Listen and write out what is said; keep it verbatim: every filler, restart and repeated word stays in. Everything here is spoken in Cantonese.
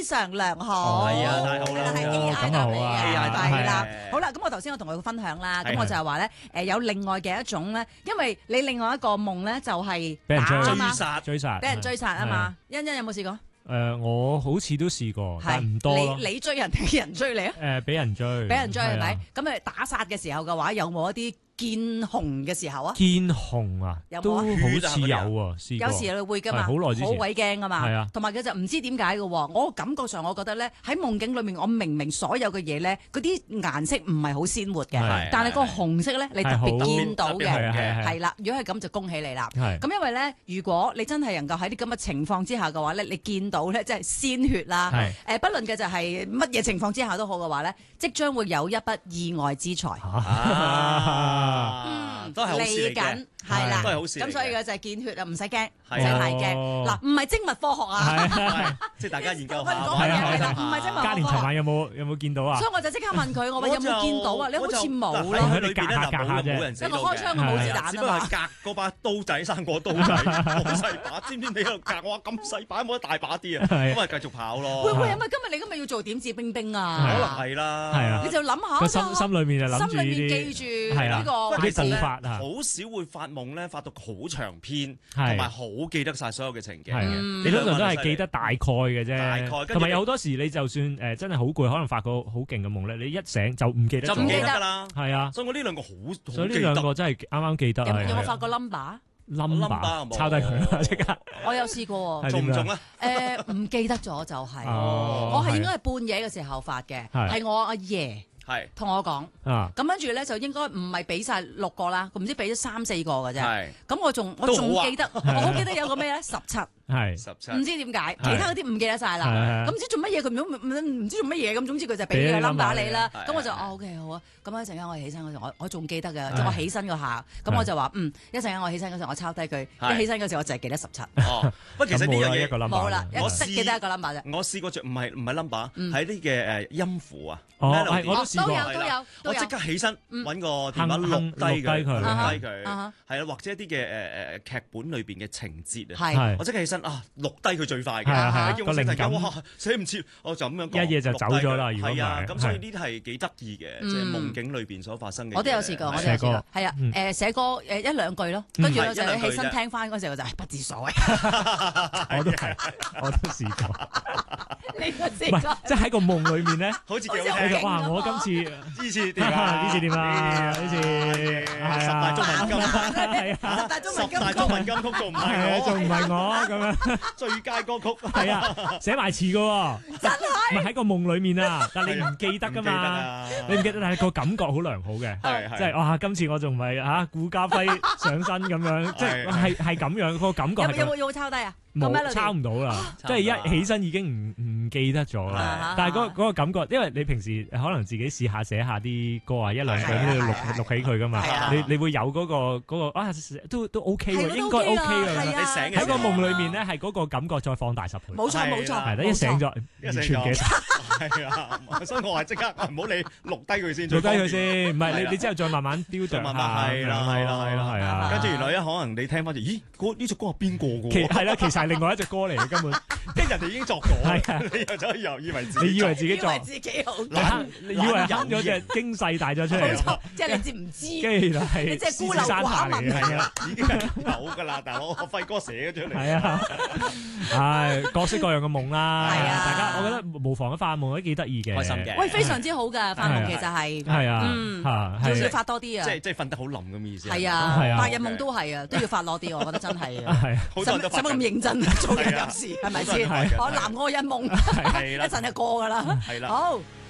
常良好。 係啊，太好啦， 係 A I 咁啊好嚟啊嘅， A I 係啦係。 好啦，咁我頭先我同佢分享啦，咁係我就係話咧，誒有另外嘅一種咧，因為你另外一個夢咧就係俾人追打啊嘛追殺追殺， 俾人追殺啊嘛。欣欣有冇試過？ 誒，我好似都試過，但係唔多咯。 你你追人定人追你啊？ 誒，俾人追， 俾人追係咪係啊？ 咁誒打殺嘅時候嘅話，有冇一啲見紅嘅時候啊？ 見紅啊，都好有冇啊似有喎，試過。 有時你會噶嘛， 係好耐之前好鬼驚噶嘛， 係啊同埋佢就唔知點解嘅喎。我感覺上我覺得咧喺夢境裏面，我明明所有嘅嘢咧，嗰啲顏色唔係好鮮活嘅係， 但係個紅色咧，你特別見到嘅， 係啊係啊係啊係啦。如果係咁就恭喜你啦。 係咁因為咧，如果你真係能夠喺啲咁嘅情況之下嘅話咧，你見到咧即係鮮血啦， 係誒，不論嘅就係乜嘢情況之下都好嘅話咧，即將會有一筆意外之財。 啊，都係好事嚟嘅嚟緊，係啦， 都係好事嚟嘅咁所以嘅就係見血啊，唔使驚，唔係啊使太驚。 哦嗱，唔係精密科學啊， 係係即係大家研究下， 我哋講嘅嘢係啦唔係精密嘉年尋晚有冇有冇見到啊所？以我就即刻問佢，我話有冇見到啊？你好似冇喺咯， 佢裏邊咧就冇冇人死到一個開槍嘅冇子彈只不過啊嘛。 係隔嗰把刀仔生果刀仔，好細把，知唔知你喺度隔？我話咁細把，冇得大把啲啊， 係咁啊繼續跑咯。 會唔會係咪今日你今日要做點指兵兵可啊？ 能係啦， 係啊你就諗下個心心裏面就諗住心裏面呢記啲， 住係啦呢個嗰啲位置步法啊， 好少會發夢咧，發到好長篇， 係同埋好記得晒所有嘅情景係嘅。 嗯你通常都係記得大概嘅啫， 大概跟住同埋有好多時你就算誒真係好攰，可能發個好勁嘅夢咧，你一醒就唔記得就唔記咗， 得㗎啦。 係啊， 所以我呢兩個好好所以呢記得。 兩個真係啱啱記得有啊， 有冇發過 number？ number number 抄低佢啦，即刻我有試過喎。 係點樣中唔中啊？ 誒唔記得咗就係， 哦我係應該係半夜嘅時候發嘅， 係係我阿爺係同我講。 啊， 咁跟住咧就應該唔係俾晒六個啦，唔知俾咗三四個嘅啫。 係咁我仲我都好啊仲記得，我好記得有個咩咧十七， 係十七唔知點解， 係其他嗰啲唔記得晒啦。 係係咁唔知做乜嘢，佢唔唔唔知做乜嘢，咁總之佢就俾咗個俾咗 number number 你啦。 係咁我就係哦 OK 好啊。咁一陣間我起身嗰時，我我仲記得嘅， 係即係我起身嗰下，咁係我就話嗯，一陣間我起身嗰時我抄低佢， 係一起身嗰時我就係記得十七， 哦，不過其實呢樣嘢咁冇啦一個 number 冇啦， 我一識記得一個 number 啫。 我試過着唔係唔係 number， 嗯係啲嘅誒音符啊。 哦 melody 係我都試過都有係啦都有都有我即。刻起身嗯揾個電話哼錄低佢， 錄低佢錄低佢， 啊係啦，或者一啲嘅誒誒劇本裏邊嘅情節啊。 係係我即刻起身啊，錄低佢最快嘅。 係啊係啊你叫我寫題個靈感哇，寫唔切，我就咁樣講一夜就走咗啦錄低佢如果唔係係啊，咁所以係呢啲係幾得意嘅， 嗯即係夢境裏邊所發生嘅嘢。 我都有試過，我都有寫歌試過，係啊， 嗯誒寫歌誒一兩句咯， 嗯跟住我係一兩句就起身啫聽翻嗰時候就係不知所謂。 我都係，我都試過， 你個唔係試過？ 即係喺個夢裏面咧， 好似幾好好似好聽你就哇！ 勁啊我今次呢次點啊？ 呢次點啊？呢次係十大啊， 中文金， 係啊， 十大中文十大中文金曲仲唔係啊， 係仲唔我係我咁樣？ 最佳歌曲？ 係啊，寫埋詞噶喎， 真唔係喺個夢裏面啊，但係你唔記得唔記得噶嘛， 啊！ 你唔記得，但係個感覺好良好嘅。 係係即係哇！今次我仲唔係嚇顧家輝上身咁樣，即係係係咁樣個感覺係咁有冇有冇有冇抄低啊？個冇 melody 抄唔到啦，即係一起身已經唔唔記得咗啦啊。 但係嗰嗰個感覺，因為你平時可能自己試下寫下啲歌啊，一兩句都要錄錄起佢噶嘛係啊， 你你會有嗰個嗰個啊都都 OK 喎， 係啊應該都 OK OK 㗎㗎。 係啊你醒嘅喺個夢裏面咧，係嗰個感覺再放大十倍。 冇錯冇錯， 係啦，一醒咗完全記得， 係啊，所以我話即刻唔好你錄低佢先， 做低佢先，唔係係啦你你之後再慢慢雕琢再慢慢下係啦咁樣係啦係啦係啊。 跟住原來咧，可能你聽翻住，咦？嗰呢隻歌係邊個嘅？ 其係啦，其實係另外一隻歌嚟嘅，根本即係人哋已經作咗， 係啊你又走去又以為自己你以為自己作以為，自己好你哼你以為哼咗隻驚世大咗出嚟冇錯啊，， 即係你知唔知？ 跟住就係你隻孤陋獅子山下嚟寡聞嘅，係啊。 已經係有㗎啦，大佬，我輝哥寫咗出嚟。 係啊，唉，各式各樣嘅夢啦， 係啊大家我覺得無妨嘅發夢都幾得意嘅， 開心嘅喂，非常之好㗎，發夢其實係， 係啊， 嗯嚇仲要係發多啲啊即，係即係瞓得好冧咁嘅意思。 係啊係，啊白日夢都係啊，都要發多啲，我覺得真係啊。 係好使乜使乜咁多人都發緊認真啊？做人係啊有事係咪先？ 好多人都發緊我南柯一夢， 係啦一陣就過㗎啦。 係啦。 好。